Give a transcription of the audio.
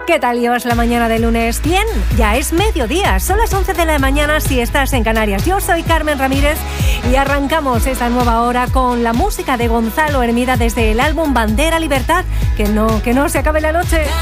¿Qué tal llevas la mañana de lunes? Bien, ya es mediodía, son las 11 de la mañana si estás en Canarias. Yo soy Carmen Ramírez y arrancamos esta nueva hora con la música de Gonzalo Hermida desde el álbum Bandera Libertad. Que no se acabe la noche.